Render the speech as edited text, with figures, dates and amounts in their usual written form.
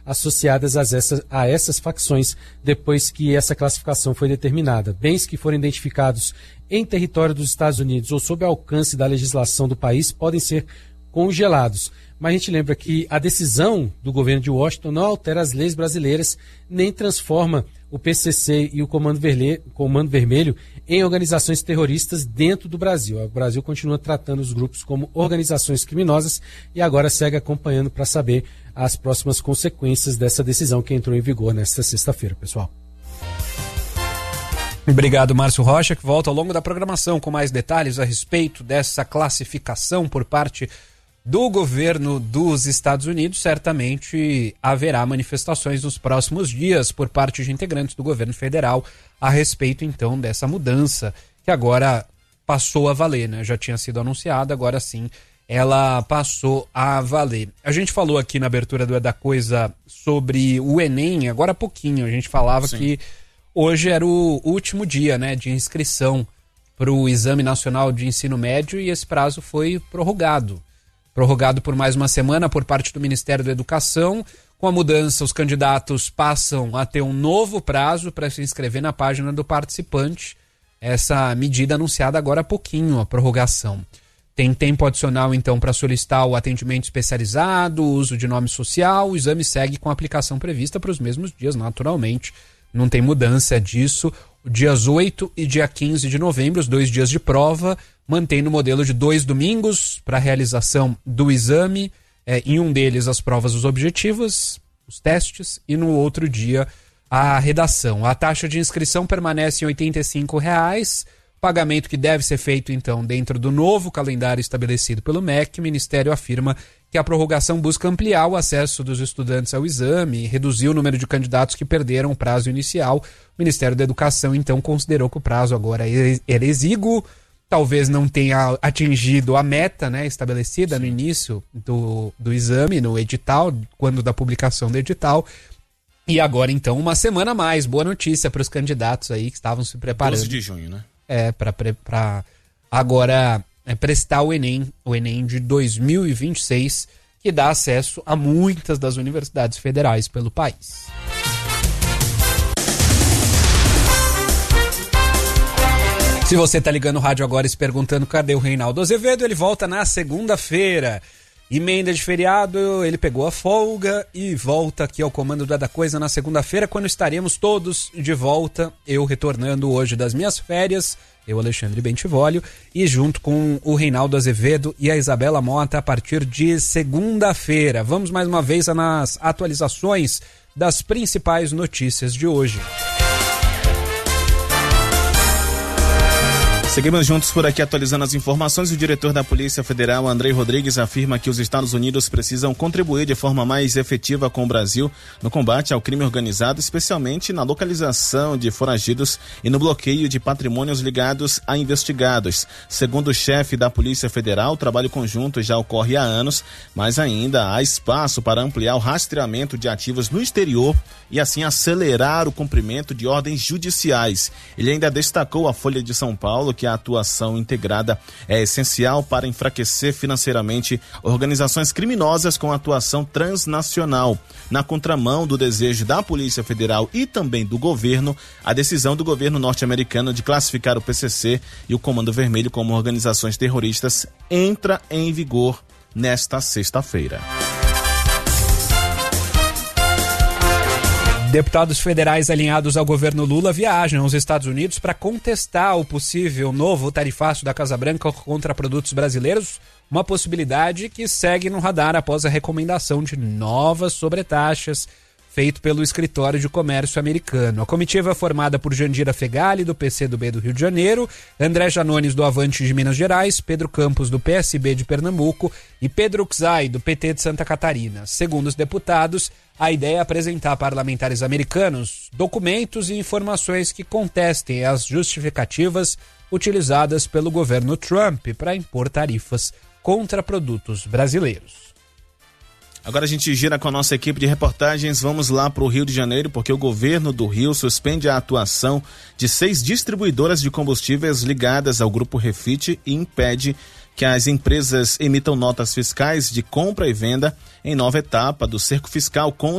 associadas a essas facções depois que essa classificação foi determinada. Bens que forem identificados em território dos Estados Unidos ou sob alcance da legislação do país podem ser congelados. Mas a gente lembra que a decisão do governo de Washington não altera as leis brasileiras, nem transforma o PCC e o Comando Vermelho em organizações terroristas dentro do Brasil. O Brasil continua tratando os grupos como organizações criminosas e agora segue acompanhando para saber as próximas consequências dessa decisão que entrou em vigor nesta sexta-feira, pessoal. Obrigado, Márcio Rocha, que volta ao longo da programação com mais detalhes a respeito dessa classificação por parte do governo dos Estados Unidos. Certamente haverá manifestações nos próximos dias por parte de integrantes do governo federal a respeito, então, dessa mudança que agora passou a valer, né? Já tinha sido anunciada, agora sim ela passou a valer. A gente falou aqui na abertura do É da Coisa sobre o Enem, agora há pouquinho a gente falava que hoje era o último dia, né, de inscrição para o Exame Nacional de Ensino Médio e esse prazo foi prorrogado por mais uma semana por parte do Ministério da Educação. Com a mudança, os candidatos passam a ter um novo prazo para se inscrever na página do participante. Essa medida anunciada agora há pouquinho, a prorrogação. Tem tempo adicional, então, para solicitar o atendimento especializado, o uso de nome social. O exame segue com a aplicação prevista para os mesmos dias, naturalmente. Não tem mudança disso. Dias 8 e dia 15 de novembro, os 2 dias de prova, mantendo o modelo de 2 domingos para a realização do exame. Em um deles, as provas os objetivos, os testes, e no outro dia, a redação. A taxa de inscrição permanece em R$ 85,00, pagamento que deve ser feito, então, dentro do novo calendário estabelecido pelo MEC. O Ministério afirma que a prorrogação busca ampliar o acesso dos estudantes ao exame e reduzir o número de candidatos que perderam o prazo inicial. O Ministério da Educação, então, considerou que o prazo agora era exíguo, talvez não tenha atingido a meta, né, estabelecida no início do exame, no edital, quando da publicação do edital. E agora, então, uma semana a mais. Boa notícia para os candidatos aí que estavam se preparando. 12 de junho, né? Para agora prestar o Enem de 2026, que dá acesso a muitas das universidades federais pelo país. Se você está ligando o rádio agora e se perguntando cadê o Reinaldo Azevedo, ele volta na segunda-feira. Emenda de feriado, ele pegou a folga e volta aqui ao comando da Coisa na segunda-feira, quando estaremos todos de volta. Eu retornando hoje das minhas férias, eu, Alexandre Bentivolio, e junto com o Reinaldo Azevedo e a Isabela Mota a partir de segunda-feira. Vamos mais uma vez nas atualizações das principais notícias de hoje. Seguimos juntos por aqui atualizando as informações. O diretor da Polícia Federal, Andrei Rodrigues, afirma que os Estados Unidos precisam contribuir de forma mais efetiva com o Brasil no combate ao crime organizado, especialmente na localização de foragidos e no bloqueio de patrimônios ligados a investigados. Segundo o chefe da Polícia Federal, o trabalho conjunto já ocorre há anos, mas ainda há espaço para ampliar o rastreamento de ativos no exterior e assim acelerar o cumprimento de ordens judiciais. Ele ainda destacou à Folha de São Paulo que a atuação integrada é essencial para enfraquecer financeiramente organizações criminosas com atuação transnacional. Na contramão do desejo da Polícia Federal e também do governo, a decisão do governo norte-americano de classificar o PCC e o Comando Vermelho como organizações terroristas entra em vigor nesta sexta-feira. Deputados federais alinhados ao governo Lula viajam aos Estados Unidos para contestar o possível novo tarifácio da Casa Branca contra produtos brasileiros, uma possibilidade que segue no radar após a recomendação de novas sobretaxas feito pelo Escritório de Comércio americano. A comitiva é formada por Jandira Fegali, do PCdoB do Rio de Janeiro, André Janones, do Avante de Minas Gerais, Pedro Campos, do PSB de Pernambuco e Pedro Czai, do PT de Santa Catarina. Segundo os deputados, a ideia é apresentar a parlamentares americanos documentos e informações que contestem as justificativas utilizadas pelo governo Trump para impor tarifas contra produtos brasileiros. Agora a gente gira com a nossa equipe de reportagens. Vamos lá para o Rio de Janeiro, porque o governo do Rio suspende a atuação de 6 distribuidoras de combustíveis ligadas ao Grupo Refit e impede que as empresas emitam notas fiscais de compra e venda em nova etapa do cerco fiscal contra